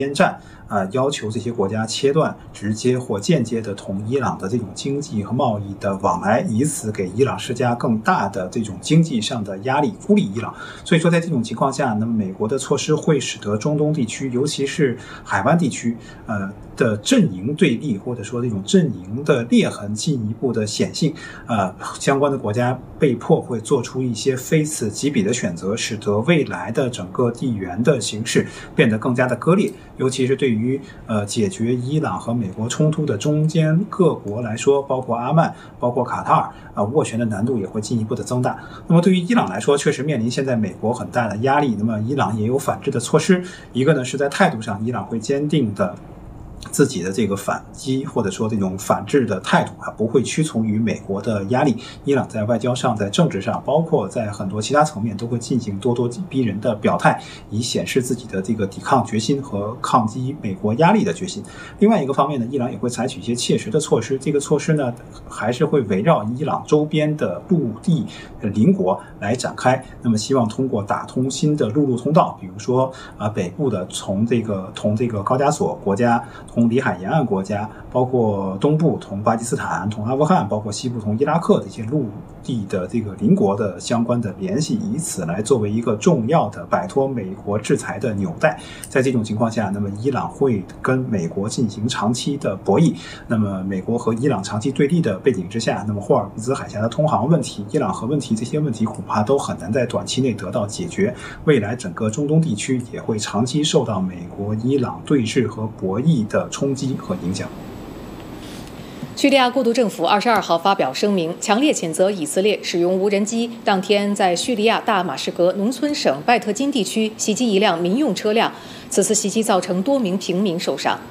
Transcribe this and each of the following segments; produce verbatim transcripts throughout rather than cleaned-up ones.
边站，呃，要求这些国家切断直接或间接的同伊朗的这种经济和贸易的往来，以此给伊朗施加更大的这种经济上的压力，孤立伊朗。所以说，在这种情况下，那么美国的措施会使得中东地区，尤其是海湾地区，呃的阵营对立或者说这种阵营的裂痕进一步的显性，呃，相关的国家被迫会做出一些非此即彼的选择，使得未来的整个地缘的形势变得更加的割裂。尤其是对于呃解决伊朗和美国冲突的中间各国来说，包括阿曼、包括卡塔尔，啊、呃，斡旋的难度也会进一步的增大。那么对于伊朗来说，确实面临现在美国很大的压力。那么伊朗也有反制的措施，一个呢是在态度上，伊朗会坚定的自己的这个反击或者说这种反制的态度啊，不会屈从于美国的压力。伊朗在外交上、在政治上，包括在很多其他层面，都会进行咄咄逼人的表态，以显示自己的这个抵抗决心和抗击美国压力的决心。另外一个方面呢，伊朗也会采取一些切实的措施，这个措施呢，还是会围绕伊朗周边的陆地邻国来展开。那么希望通过打通新的陆路通道，比如说啊、呃、北部的从这个同这个高加索国家。同里海沿岸国家，包括东部同巴基斯坦、同阿富汗，包括西部同伊拉克的一些陆地的这个邻国的相关的联系，以此来作为一个重要的摆脱美国制裁的纽带。在这种情况下，那么伊朗会跟美国进行长期的博弈。那么美国和伊朗长期对立的背景之下，那么霍尔木兹海峡的通航问题、伊朗核问题这些问题恐怕都很难在短期内得到解决。未来整个中东地区也会长期受到美国伊朗对峙和博弈的冲击和影响。 叙利亚过渡政府二十二号发表声明，强烈谴责以色列使用无人机当天在叙利亚大马士革农村省拜特金地区袭击一辆民用车辆，此次袭击造成多名平民受伤。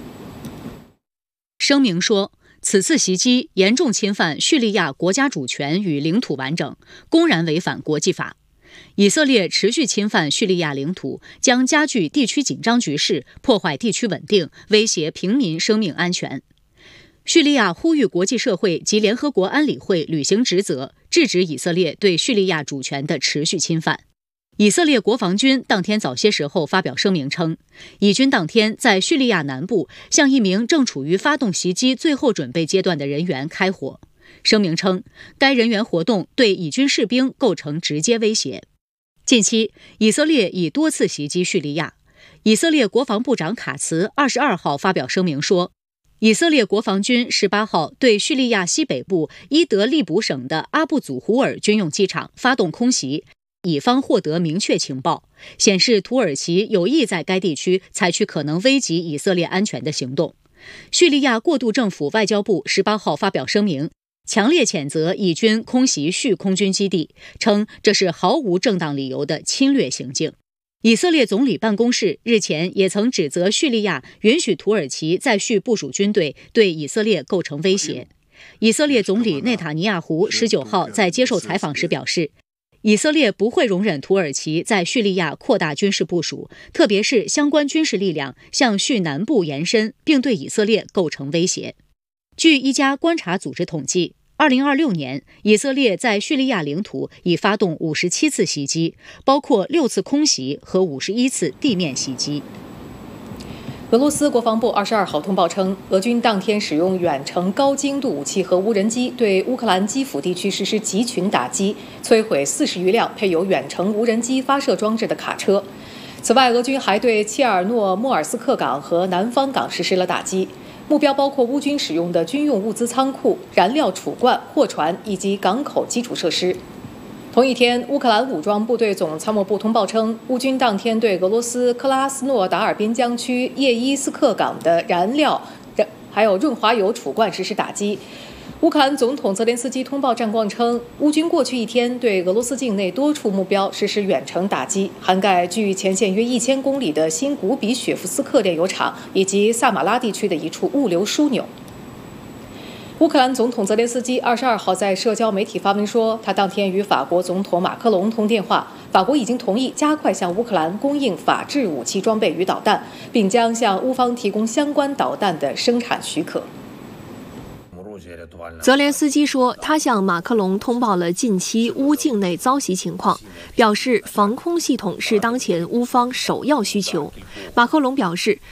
声明说，此次袭击严重侵犯叙利亚国家主权与领土完整，公然违反国际法。以色列持续侵犯叙利亚领土，将加剧地区紧张局势，破坏地区稳定，威胁平民生命安全。叙利亚呼吁国际社会及联合国安理会履行职责，制止以色列对叙利亚主权的持续侵犯。以色列国防军当天早些时候发表声明称，以军当天在叙利亚南部向一名正处于发动袭击最后准备阶段的人员开火。声明称，该人员活动对以军士兵构成直接威胁。近期，以色列已多次袭击叙利亚。以色列国防部长卡茨二十二号发表声明说，以色列国防军十八号对叙利亚西北部伊德利卜省的阿布祖胡尔军用机场发动空袭，以方获得明确情报，显示土耳其有意在该地区采取可能危及以色列安全的行动。叙利亚过渡政府外交部十八号发表声明，强烈谴责以军空袭叙空军基地，称这是毫无正当理由的侵略行径。以色列总理办公室日前也曾指责叙利亚允许土耳其在叙部署军队，对以色列构成威胁。以色列总理内塔尼亚胡十九号在接受采访时表示，以色列不会容忍土耳其在叙利亚扩大军事部署，特别是相关军事力量向叙南部延伸，并对以色列构成威胁。据一家观察组织统计，二零二六年，以色列在叙利亚领土已发动五十七次袭击，包括六次空袭和五十一次地面袭击。 俄罗斯国防部二十二号通报称，俄军当天使用远程高精度武器和无人机对乌克兰基辅地区实施集群打击，摧毁四十余辆配有远程无人机发射装置的卡车。此外，俄军还对切尔诺莫尔斯克港和南方港实施了打击。目标包括乌军使用的军用物资仓库、燃料储罐、货船以及港口基础设施。同一天，乌克兰武装部队总参谋部通报称，乌军当天对俄罗斯克拉斯诺达尔边疆区叶伊斯克港的燃料还有润滑油储罐实施打击。乌克兰总统泽连斯基通报战况称，乌军过去一天对俄罗斯境内多处目标实施远程打击，涵盖距前线约一千公里的新古比雪夫斯克炼油厂以及萨马拉地区的一处物流枢纽。乌克兰总统泽连斯基二十二号在社交媒体发文说，他当天与法国总统马克龙通电话，法国已经同意加快向乌克兰供应法制武器装备与导弹，并将向乌方提供相关导弹的生产许可。 泽连斯基说，他向马克龙通报了近期乌境内遭袭情况，表示防空系统是当前乌方首要需求。马克龙表示，